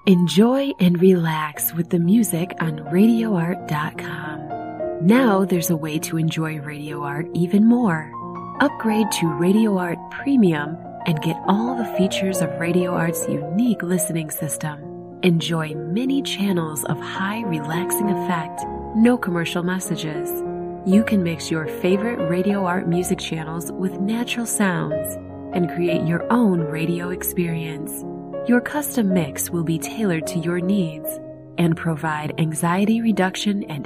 Enjoy and relax with the music on RadioArt.com. Now there's a way to enjoy Radio Art even more. Upgrade to Radio Art Premium and get all the features of Radio Art's unique listening system. Enjoy many channels of high relaxing effect, no commercial messages. You can mix your favorite Radio Art music channels with natural sounds and create your own radio experience. Your custom mix will be tailored to your needs and provide anxiety reduction and